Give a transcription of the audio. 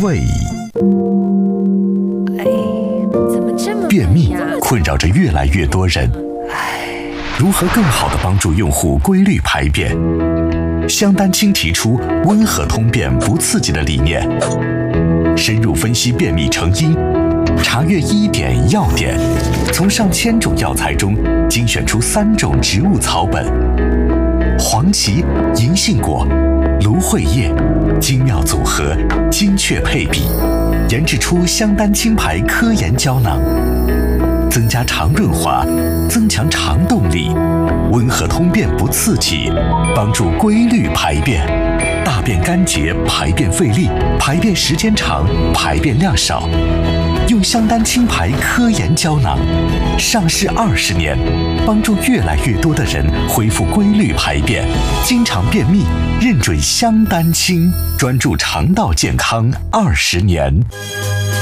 味。 怎么这么便秘困扰着越来越多人，如何更好地帮助用户规律排便？香丹青提出温和通便不刺激的理念，深入分析便秘成因，查阅医典药典，从上千种药材中精选出3种植物草本：黄芪、银杏果、芦荟叶，精妙组合，精确配比，研制出香丹青牌科研胶囊，增加肠润滑，增强肠动力，温和通便不刺激，帮助规律排便，大便干结，排便费力，排便时间长，排便量少。用香丹青牌科研胶囊，上市20年，帮助越来越多的人恢复规律排便，经常便秘，认准香丹青，专注肠道健康20年。